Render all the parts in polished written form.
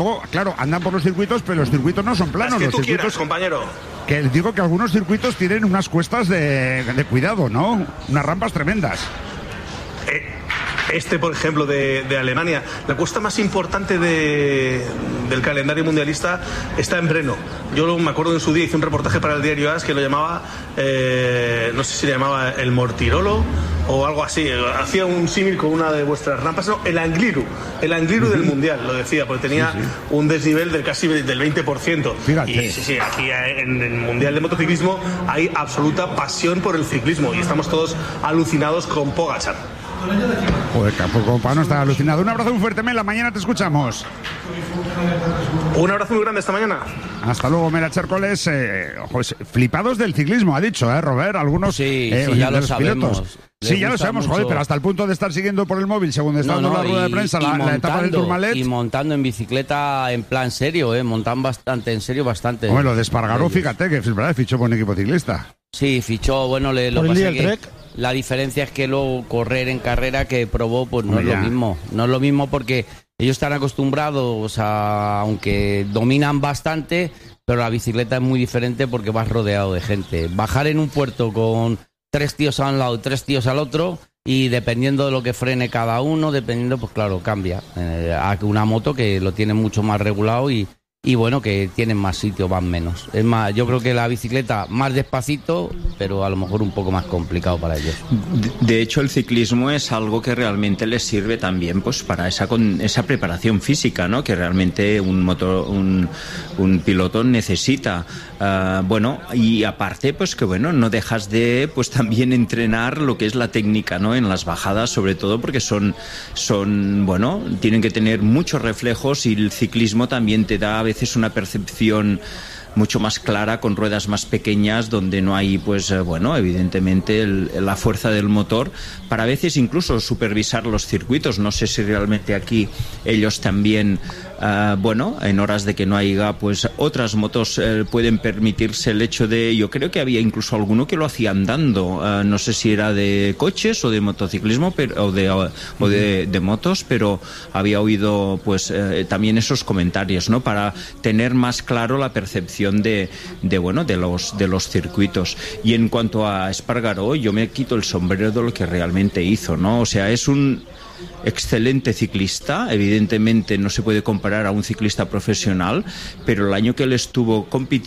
claro, andan por los circuitos, pero los circuitos no son planos. Las que los tú circuitos, quieras, compañero. Que digo que algunos circuitos tienen unas cuestas de cuidado, ¿no? Unas rampas tremendas. Este, por ejemplo, de Alemania, la cuesta más importante del calendario mundialista está en Breno. Yo me acuerdo en su día, hice un reportaje para el diario AS que lo llamaba, no sé si le llamaba el Mortirolo o algo así. Hacía un símil con una de vuestras rampas, no, el Angliru del Mundial, lo decía, porque tenía un desnivel del casi del 20%. Fíjate. Y sí, aquí en el Mundial de Motociclismo hay absoluta pasión por el ciclismo y estamos todos alucinados con Pogačar. Joder, como para no estar alucinado. Un abrazo muy fuerte, Mela. Mañana te escuchamos. Un abrazo muy grande esta mañana. Hasta luego, Mela Chércoles. Flipados del ciclismo, ha dicho, Robert. Algunos ya lo sabemos. Sí, ya lo sabemos, mucho. Joder, pero hasta el punto de estar siguiendo por el móvil, según está dando la rueda de prensa, la etapa del Tourmalet. Y montando en bicicleta en plan serio, montan bastante, en serio, bastante. Bueno, lo de Espargaró, fíjate, que es verdad, fichó por un equipo ciclista. Sí, fichó, bueno, lo pasa que la diferencia es que luego correr en carrera que probó, pues no es lo mismo. No es lo mismo porque ellos están acostumbrados aunque dominan bastante, pero la bicicleta es muy diferente porque vas rodeado de gente. Bajar en un puerto con 3 tíos a un lado y 3 tíos al otro, y dependiendo de lo que frene cada uno, pues claro, cambia. A una moto que lo tiene mucho más regulado y bueno, que tienen más sitio, van menos. Es más, yo creo que la bicicleta más despacito, pero a lo mejor un poco más complicado para ellos. De hecho, el ciclismo es algo que realmente les sirve también pues para esa preparación física, ¿no? Que realmente un piloto necesita. Bueno, y aparte, pues que bueno, no dejas de pues también entrenar lo que es la técnica, ¿no? En las bajadas, sobre todo porque son bueno, tienen que tener muchos reflejos, y el ciclismo también te da a veces una percepción mucho más clara con ruedas más pequeñas, donde no hay, pues bueno, evidentemente la fuerza del motor para a veces incluso supervisar los circuitos. No sé si realmente aquí ellos también, bueno, en horas de que no haya, pues otras motos pueden permitirse el hecho de, yo creo que había incluso alguno que lo hacía andando, no sé si era de coches o de motociclismo, o de motos, pero había oído pues también esos comentarios, ¿no? Para tener más claro la percepción de los circuitos. Y en cuanto a Espargaró, yo me quito el sombrero de lo que realmente hizo, ¿no? O sea, es un excelente ciclista, evidentemente no se puede comparar a un ciclista profesional, pero el año que él estuvo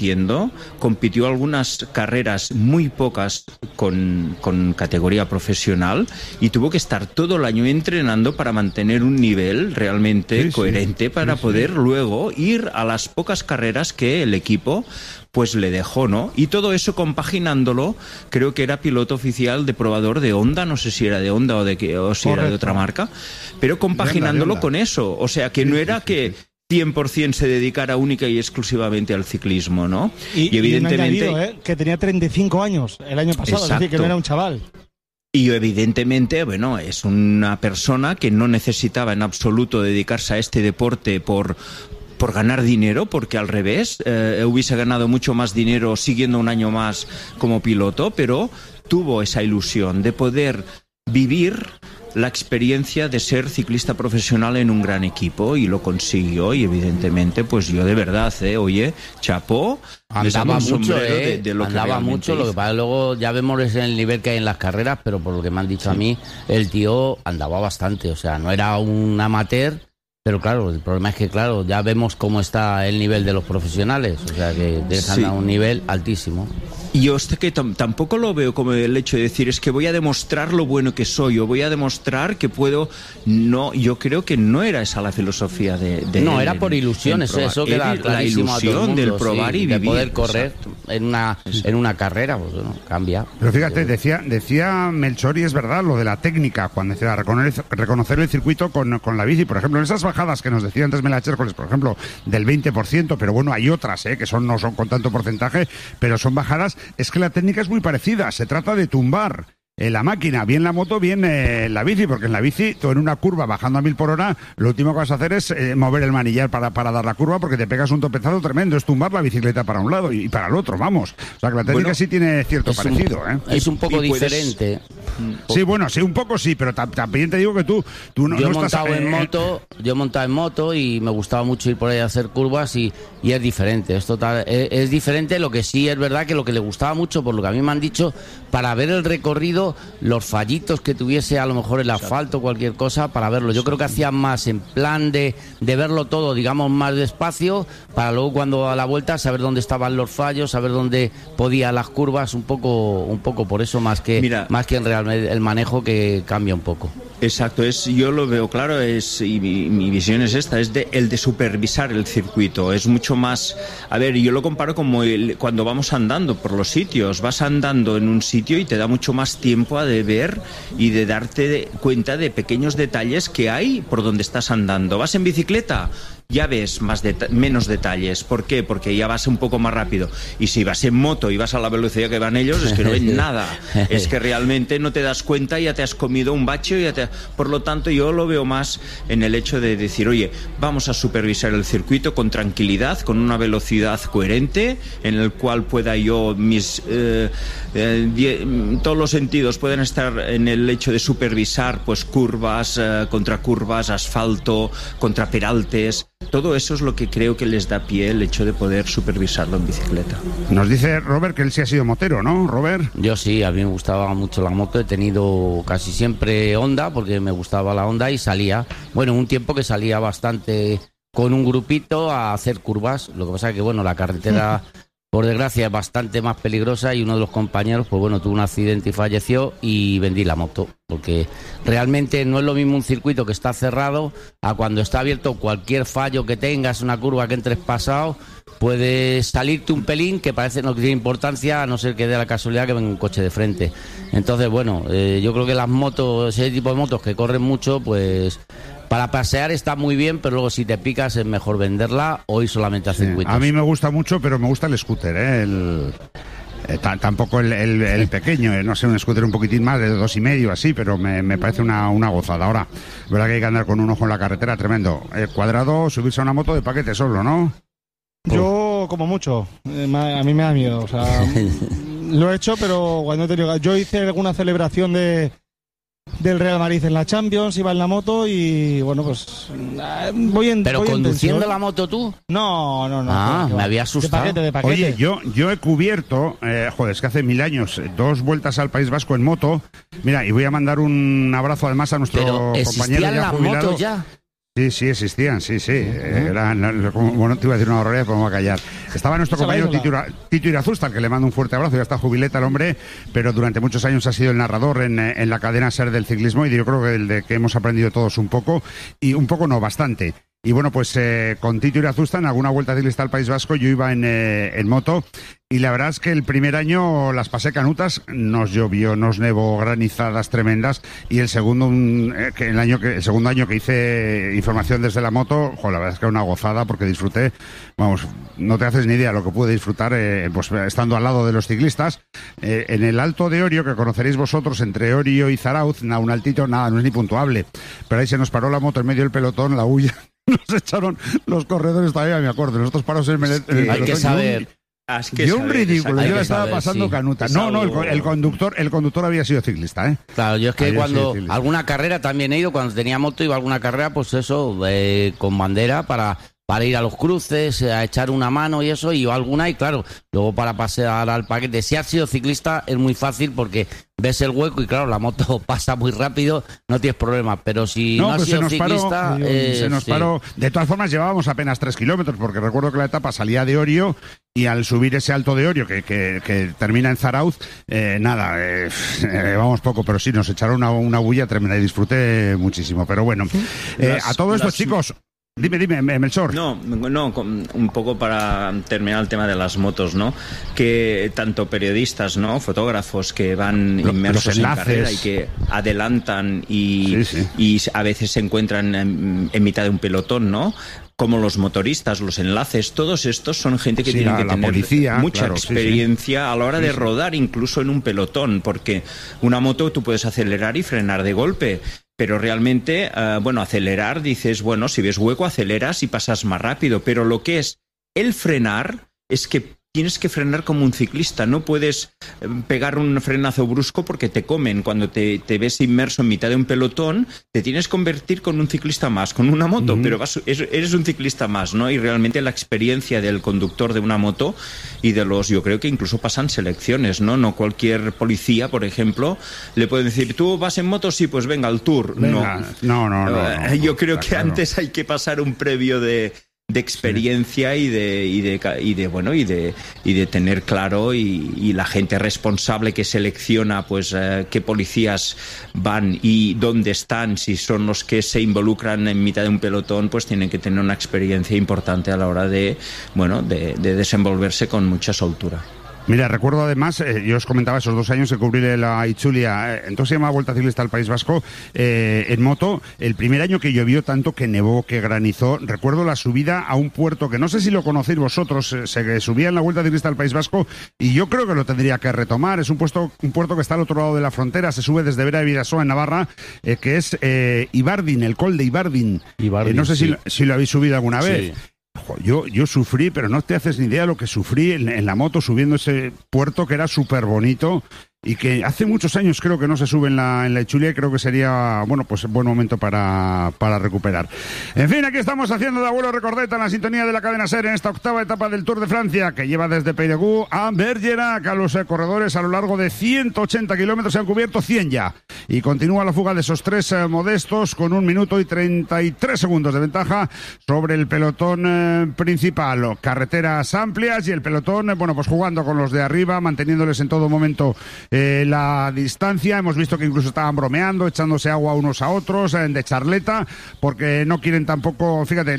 compitió algunas carreras, muy pocas con categoría profesional, y tuvo que estar todo el año entrenando para mantener un nivel realmente coherente para poder luego ir a las pocas carreras que el equipo pues le dejó, ¿no? Y todo eso compaginándolo, creo que era piloto oficial de probador de Honda, no sé si era de Honda o si era de otra marca, pero compaginándolo con eso, o sea que no era que 100% se dedicara única y exclusivamente al ciclismo, ¿no? Y evidentemente un añadido, que tenía 35 años el año pasado, exacto. Es decir, que no era un chaval. Y evidentemente, bueno, es una persona que no necesitaba en absoluto dedicarse a este deporte por ganar dinero, porque al revés, hubiese ganado mucho más dinero siguiendo un año más como piloto, pero tuvo esa ilusión de poder vivir la experiencia de ser ciclista profesional en un gran equipo, y lo consiguió. Y evidentemente, pues yo de verdad, oye, chapó. Andaba mucho, andaba mucho. Lo que pasa, luego ya vemos el nivel que hay en las carreras, pero por lo que me han dicho a mí, el tío andaba bastante, o sea, no era un amateur. Pero claro, el problema es que, claro, ya vemos cómo está el nivel de los profesionales, o sea, que dejan a un nivel altísimo. Y yo que tampoco lo veo como el hecho de decir, es que voy a demostrar lo bueno que soy, o voy a demostrar que puedo. No, yo creo que no era esa la filosofía de no, era por ilusiones, eso queda clarísimo a todo el mundo, del probar y vivir. De poder correr en una carrera, pues bueno, cambia. Pero fíjate, decía Melchor, y es verdad, lo de la técnica, cuando decía reconocer el circuito con la bici, por ejemplo, en esas bajadas que nos decía antes Mela Chércoles, por ejemplo, del 20%, pero bueno, hay otras, que no son con tanto porcentaje, pero son bajadas. Es que la técnica es muy parecida, se trata de tumbar la máquina, bien la moto, bien la bici, porque en la bici, tú en una curva bajando a 1000 por hora, lo último que vas a hacer es mover el manillar para dar la curva, porque te pegas un topezazo tremendo, es tumbar la bicicleta para un lado y para el otro, vamos. O sea que la técnica sí tiene cierto parecido. Es un poco diferente. Sí, bueno, sí, un poco sí, pero también te digo que tú no yo he estás... Yo he montado en moto y me gustaba mucho ir por ahí a hacer curvas y es diferente, es diferente. Lo que sí es verdad que lo que le gustaba mucho, por lo que a mí me han dicho, para ver el recorrido, los fallitos que tuviese a lo mejor el asfalto, cualquier cosa, para verlo. Yo creo que hacían más en plan de verlo todo, digamos, más despacio, para luego cuando a la vuelta saber dónde estaban los fallos, saber dónde podía las curvas, un poco por eso, más que en realmente el manejo, que cambia un poco. Exacto, yo lo veo claro, y mi visión es esta, el de supervisar el circuito. Es mucho más, a ver, yo lo comparo como cuando vamos andando por los sitios, vas andando en un sitio y te da mucho más tiempo a de ver y de darte cuenta de pequeños detalles que hay por donde estás andando. ¿Vas en bicicleta? Ya ves menos detalles. ¿Por qué? Porque ya vas un poco más rápido. Y si vas en moto y vas a la velocidad que van ellos, es que no ves nada. Es que realmente no te das cuenta, ya te has comido un bache. Por lo tanto, yo lo veo más en el hecho de decir, oye, vamos a supervisar el circuito con tranquilidad, con una velocidad coherente, en el cual pueda yo todos los sentidos pueden estar en el hecho de supervisar pues curvas, contracurvas, asfalto, contraperaltes. Todo eso es lo que creo que les da pie el hecho de poder supervisarlo en bicicleta. Nos dice Robert que él sí ha sido motero, ¿no, Robert? Yo sí, a mí me gustaba mucho la moto. He tenido casi siempre Honda, porque me gustaba la Honda, y salía, un tiempo que salía bastante con un grupito a hacer curvas. Lo que pasa es que, la carretera, por desgracia, es bastante más peligrosa, y uno de los compañeros, tuvo un accidente y falleció, y vendí la moto. Porque realmente no es lo mismo un circuito que está cerrado a cuando está abierto. Cualquier fallo que tengas, una curva que entres pasado, puedes salirte un pelín que parece no tiene importancia, a no ser que dé la casualidad que venga un coche de frente. Entonces, yo creo que las motos, ese tipo de motos que corren mucho, pues para pasear está muy bien, pero luego si te picas es mejor venderla o ir solamente a circuitos. A mí me gusta mucho, pero me gusta el scooter, tampoco el pequeño, no sé, un scooter un poquitín más de 2,5 así, pero me parece una gozada. Ahora, verdad que hay que andar con un ojo en la carretera, tremendo. Cuadrado, subirse a una moto de paquete solo, ¿no? Yo, como mucho, a mí me da miedo, o sea, lo he hecho, pero cuando he tenido... Yo hice alguna celebración del Real Madrid en la Champions, iba en la moto y pues ¿Pero conduciendo la moto tú? No. Me había asustado. De paquete. Oye, yo he cubierto, es que hace 1000 años, 2 vueltas al País Vasco en moto. Mira, y voy a mandar un abrazo además a nuestro compañero ya jubilado. ¿Motos ya? Sí, existían, sí. Bueno, te iba a decir una barbaridad, pero me voy a callar. Estaba nuestro compañero Tito Irazusta, que le mando un fuerte abrazo, ya está jubileta el hombre, pero durante muchos años ha sido el narrador en la cadena SER del ciclismo, y yo creo que el de que hemos aprendido todos un poco, y un poco no, bastante. Y pues con Tito Irazusta, en alguna vuelta ciclista al País Vasco, yo iba en moto, y la verdad es que el primer año las pasé canutas, nos llovió, nos nevó, granizadas tremendas, y el segundo año que hice información desde la moto, la verdad es que era una gozada, porque disfruté, no te haces ni idea lo que pude disfrutar estando al lado de los ciclistas, en el Alto de Orio, que conoceréis vosotros, entre Orio y Zarauz, un altito, nada, no es ni puntuable, pero ahí se nos paró la moto en medio del pelotón, la huya. Nos echaron los corredores, todavía me acuerdo. Nosotros parados en el pelotón. Hay que saber. Yo un ridículo, yo estaba pasando canuta. No, el conductor había sido ciclista, Claro, yo es que cuando alguna carrera también he ido, cuando tenía moto iba a alguna carrera, pues eso, con bandera para ir a los cruces, a echar una mano y eso, y alguna, y claro, luego para pasear al paquete. Si has sido ciclista es muy fácil porque ves el hueco y claro, la moto pasa muy rápido, no tienes problema, pero si no has sido ciclista... se nos paró. De todas formas llevábamos apenas 3 kilómetros, porque recuerdo que la etapa salía de Orio, y al subir ese Alto de Orio, que termina en Zarauz, vamos poco, pero sí, nos echaron una bulla tremenda y disfruté muchísimo. Pero bueno, a todo esto, chicos... Dime, Melchor. No, un poco para terminar el tema de las motos, ¿no? Que tanto periodistas, ¿no? Fotógrafos que van inmersos en carrera y que adelantan y a veces se encuentran en mitad de un pelotón, ¿no? como los motoristas, los enlaces, todos estos son gente que tiene que tener policía, mucha experiencia a la hora de rodar, incluso en un pelotón, porque una moto tú puedes acelerar y frenar de golpe. Pero realmente, acelerar, dices, bueno, si ves hueco, aceleras y pasas más rápido. Pero lo que es el frenar es que tienes que frenar como un ciclista. No puedes pegar un frenazo brusco porque te comen. Cuando te ves inmerso en mitad de un pelotón, te tienes que convertir con un ciclista más, con una moto, pero eres un ciclista más, ¿no? Y realmente la experiencia del conductor de una moto y yo creo que incluso pasan selecciones, ¿no? No cualquier policía, por ejemplo, le puede decir, ¿tú vas en moto? Sí, pues venga, al tour. Venga. No. Yo creo que antes hay que pasar un previo de experiencia y de tener claro y la gente responsable que selecciona pues qué policías van y dónde están, si son los que se involucran en mitad de un pelotón, pues tienen que tener una experiencia importante a la hora de desenvolverse con mucha soltura. Mira, recuerdo además, yo os comentaba esos 2 años que cubrí la Itzulia, entonces se llama Vuelta Ciclista al País Vasco, en moto, el primer año que llovió tanto, que nevó, que granizó, recuerdo la subida a un puerto que no sé si lo conocéis vosotros, se subía en la Vuelta Ciclista al País Vasco y yo creo que lo tendría que retomar, es un puerto que está al otro lado de la frontera, se sube desde Vera de Vidasoa en Navarra, que es Ibardin, el Col de Ibardin. No sé si lo habéis subido alguna vez. Sí. Yo sufrí, pero no te haces ni idea lo que sufrí en la moto subiendo ese puerto que era súper bonito y que hace muchos años creo que no se sube en la Itzulia y creo que sería, pues buen momento para recuperar. En fin, aquí estamos haciendo de abuelo Recordeta en la sintonía de la cadena SER en esta 8ª etapa del Tour de Francia que lleva desde Périgueux a Bergerac. A los corredores a lo largo de 180 kilómetros se han cubierto 100 ya y continúa la fuga de esos 3 modestos con 1 minuto y 33 segundos de ventaja sobre el pelotón principal. Carreteras amplias y el pelotón, pues jugando con los de arriba, manteniéndoles en todo momento la distancia. Hemos visto que incluso estaban bromeando, echándose agua unos a otros, de charleta, porque no quieren tampoco, fíjate,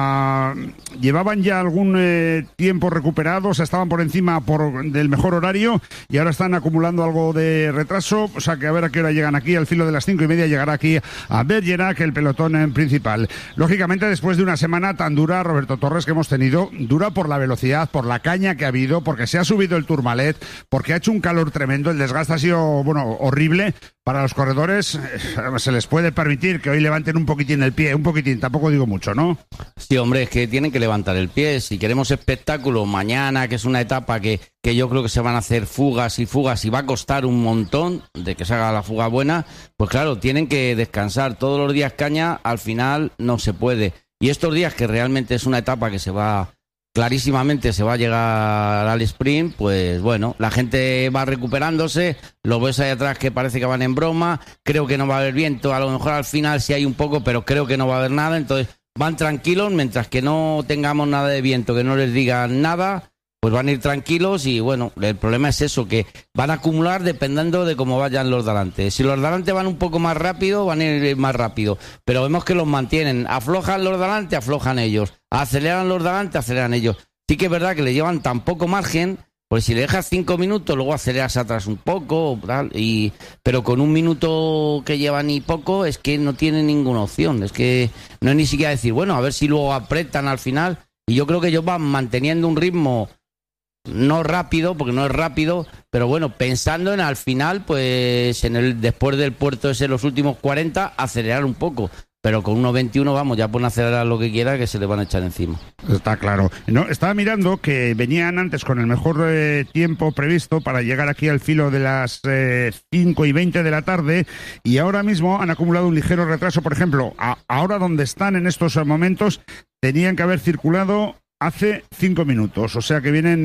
llevaban ya algún tiempo recuperado, o sea, estaban por encima del mejor horario y ahora están acumulando algo de retraso, o sea que a ver a qué hora llegan aquí, al filo de las 5:30 llegará aquí a Bergerac el pelotón principal. Lógicamente, después de una semana tan dura, Roberto Torres, que hemos tenido, dura por la velocidad, por la caña que ha habido, porque se ha subido el Tourmalet, porque ha hecho un calor tremendo, el desgaste ha sido, horrible. Para los corredores se les puede permitir que hoy levanten un poquitín el pie, un poquitín, tampoco digo mucho, ¿no? Sí, hombre, es que tienen que levantar el pie. Si queremos espectáculo mañana, que es una etapa que yo creo que se van a hacer fugas y va a costar un montón de que se haga la fuga buena, pues claro, tienen que descansar. Todos los días caña, al final no se puede. Y estos días que realmente es una etapa que clarísimamente se va a llegar al sprint, pues bueno, la gente va recuperándose, los ves ahí atrás que parece que van en broma, creo que no va a haber viento, a lo mejor al final sí hay un poco, pero creo que no va a haber nada, entonces van tranquilos, mientras que no tengamos nada de viento, que no les digan nada, pues van a ir tranquilos y bueno, el problema es eso, que van a acumular dependiendo de cómo vayan los delante. Si los delante van un poco más rápido, van a ir más rápido, pero vemos que los mantienen, aflojan los delante, aflojan ellos, aceleran los delante, aceleran ellos. Sí que es verdad que le llevan tan poco margen, pues si le dejas 5 minutos, luego aceleras atrás un poco, tal, pero con 1 minuto que llevan y poco, es que no tienen ninguna opción, es que no es ni siquiera decir, bueno, a ver si luego apretan al final, y yo creo que ellos van manteniendo un ritmo no rápido, porque no es rápido, pero bueno, pensando en al final, pues después del puerto ese, los últimos 40, acelerar un poco. Pero con 1.21, vamos, ya pueden acelerar lo que quiera, que se le van a echar encima. Está claro. No, estaba mirando que venían antes con el mejor tiempo previsto para llegar aquí al filo de las 5:20 de la tarde y ahora mismo han acumulado un ligero retraso. Por ejemplo, ahora donde están en estos momentos, tenían que haber circulado hace 5 minutos, o sea que vienen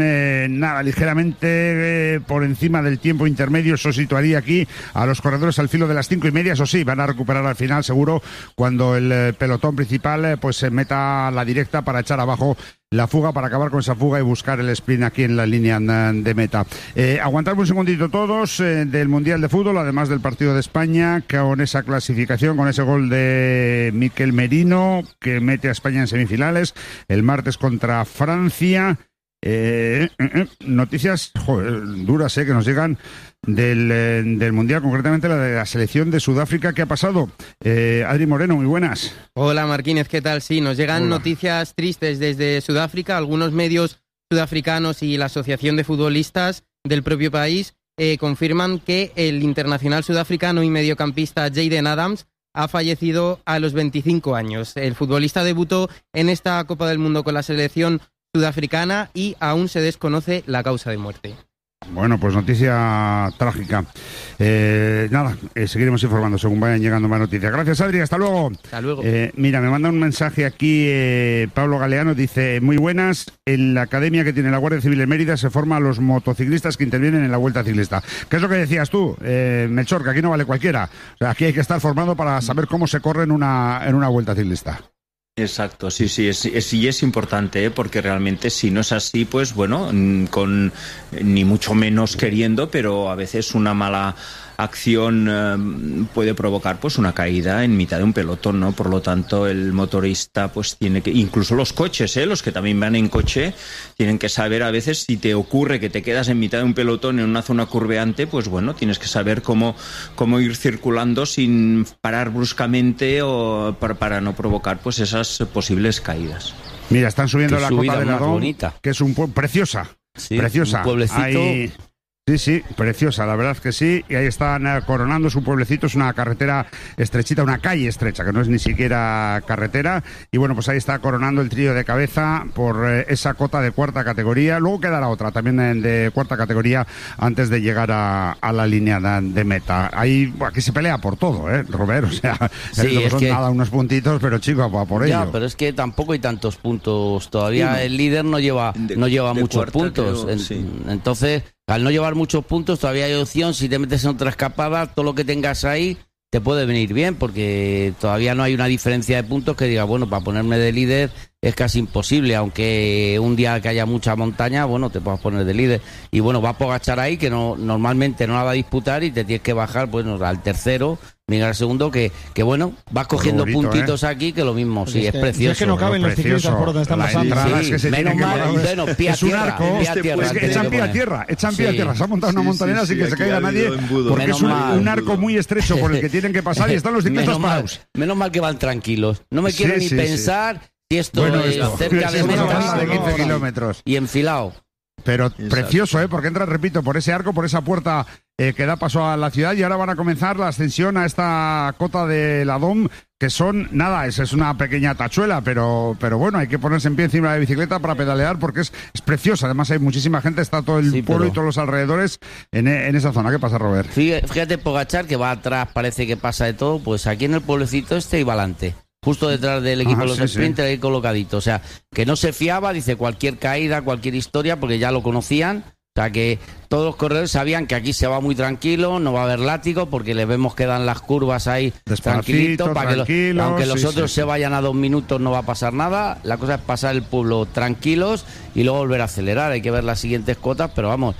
ligeramente por encima del tiempo intermedio. Eso situaría aquí a los corredores al filo de las 5:30. Eso sí, van a recuperar al final seguro cuando el pelotón principal pues se meta a la directa para echar abajo la fuga, para acabar con esa fuga y buscar el sprint aquí en la línea de meta. Aguantarme un segundito todos del Mundial de Fútbol, además del partido de España, con esa clasificación, con ese gol de Mikel Merino, que mete a España en semifinales el martes contra Francia. Noticias duras que nos llegan del Mundial, concretamente la de la selección de Sudáfrica. ¿Qué ha pasado? Adri Moreno, muy buenas. Hola Marquínez, ¿qué tal? Sí, nos llegan noticias tristes desde Sudáfrica. Algunos medios sudafricanos y la Asociación de Futbolistas del propio país confirman que el internacional sudafricano y mediocampista Jayden Adams ha fallecido a los 25 años. El futbolista debutó en esta Copa del Mundo con la selección sudafricana y aún se desconoce la causa de muerte. Bueno, pues noticia trágica. Seguiremos informando según vayan llegando más noticias. Gracias, Adri, hasta luego. Hasta luego. Mira, me manda un mensaje aquí Pablo Galeano, dice: muy buenas, en la academia que tiene la Guardia Civil en Mérida se forma a los motociclistas que intervienen en la Vuelta Ciclista. ¿Qué es lo que decías tú, Melchor? Que aquí no vale cualquiera. O sea, aquí hay que estar formado para saber cómo se corre en una Vuelta Ciclista. Exacto, sí, es importante, porque realmente si no es así, pues bueno, ni mucho menos queriendo, pero a veces una mala acción puede provocar pues una caída en mitad de un pelotón, ¿no? Por lo tanto, el motorista pues tiene que, incluso los coches, los que también van en coche, tienen que saber a veces si te ocurre que te quedas en mitad de un pelotón en una zona curveante, pues bueno, tienes que saber cómo ir circulando sin parar bruscamente o para no provocar pues esas posibles caídas. Mira, están subiendo la Cota de Ladón, que es preciosa, preciosa. Un pueblecito. Sí, preciosa, la verdad que sí. Y ahí están coronando su pueblecito, es una carretera estrechita, una calle estrecha, que no es ni siquiera carretera. Y bueno, pues ahí está coronando el trío de cabeza por esa cota de cuarta categoría. Luego quedará otra también de cuarta categoría antes de llegar a la línea de meta. Ahí, aquí se pelea por todo, Robert. O sea, sí, son nada, unos puntitos, pero chicos, va por ello. Ya, pero es que tampoco hay tantos puntos todavía. El líder no lleva muchos puntos. Entonces, al no llevar muchos puntos, todavía hay opción. Si te metes en otra escapada, todo lo que tengas ahí te puede venir bien, porque todavía no hay una diferencia de puntos que diga, bueno, para ponerme de líder es casi imposible, aunque un día que haya mucha montaña, bueno, te puedas poner de líder. Y bueno, va Pogačar ahí, que normalmente no la va a disputar, y te tienes que bajar, bueno, al tercero, ni al segundo, que bueno, vas cogiendo bonito, puntitos aquí, que lo mismo, sí, es precioso. Es que no caben los ciclistas por donde están pasando. Menos mal, pie a tierra. Echan pie a tierra. Se ha montado una montanera sin que se caiga nadie, porque es un arco muy estrecho por el que tienen que pasar y están los ciclistas parados. Menos mal que van tranquilos. No me quiero ni pensar si esto es cerca de meta de 15 kilómetros. Y enfilado. Pero precioso, porque entra, repito, por ese arco, por esa puerta que da paso a la ciudad, y ahora van a comenzar la ascensión a esta Cota de Ladón, que son, es una pequeña tachuela, pero bueno, hay que ponerse en pie encima de la bicicleta para pedalear, porque es preciosa. Además hay muchísima gente, está todo el pueblo y todos los alrededores en esa zona. ¿Qué pasa, Robert? Fíjate, Pogačar, que va atrás, parece que pasa de todo, pues aquí en el pueblecito y va adelante. Justo detrás del equipo de los sprinters, ahí colocadito. O sea, que no se fiaba, dice, cualquier caída, cualquier historia, porque ya lo conocían. O sea, que todos los corredores sabían que aquí se va muy tranquilo, no va a haber látigo, porque le vemos que dan las curvas ahí tranquilito, para que aunque los otros se vayan a 2 minutos no va a pasar nada. La cosa es pasar el pueblo tranquilos y luego volver a acelerar. Hay que ver las siguientes cotas, pero vamos,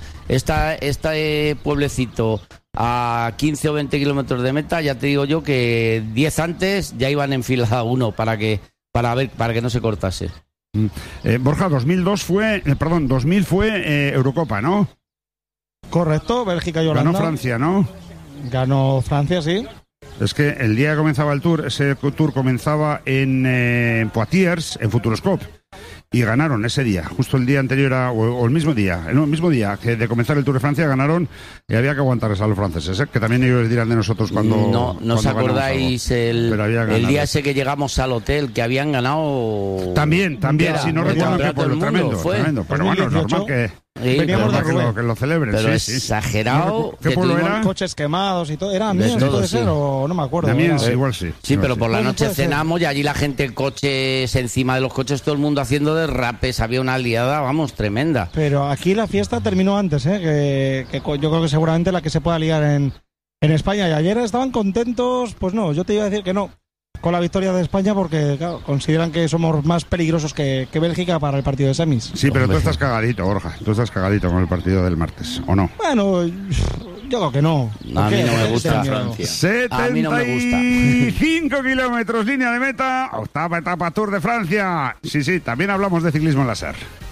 este pueblecito a 15 o 20 kilómetros de meta, ya te digo yo que 10 antes ya iban en fila uno para que no se cortase. Borja, 2000 fue Eurocopa, ¿no? Correcto, Bélgica y Holanda. Ganó Francia, ¿no? Ganó Francia, sí. Es que el día que comenzaba el Tour, ese Tour comenzaba en Poitiers, en Futuroscope. Y ganaron ese día, justo el día anterior o el mismo día que de comenzar el Tour de Francia ganaron, y había que aguantarles a los franceses, que también ellos dirán de nosotros cuando... No os acordáis el día ese que llegamos al hotel, que habían ganado... También, si no recuerdo qué pueblo, tremendo. Pero bueno, es normal que... Veníamos de Rubén. Que lo celebren, pero exagerado. ¿Qué pueblo era? Coches quemados y todo. ¿Era Amiens, puede ser? O no me acuerdo. Amiens, igual sí. Sí, pero por la noche cenamos y allí la gente, coches encima de los coches, todo el mundo haciendo derrapes. Había una liada, vamos, tremenda. Pero aquí la fiesta terminó antes, que yo creo que seguramente la que se pueda liar en España. Y ayer estaban contentos, pues no, yo te iba a decir que no, con la victoria de España, porque claro, consideran que somos más peligrosos que Bélgica para el partido de semis. Sí, pero tú estás cagadito, Borja. Tú estás cagadito con el partido del martes, ¿o no? Bueno, yo creo que no. A mí no me gusta Francia. 75 kilómetros, línea de meta, octava etapa Tour de Francia. Sí, también hablamos de ciclismo en la SER.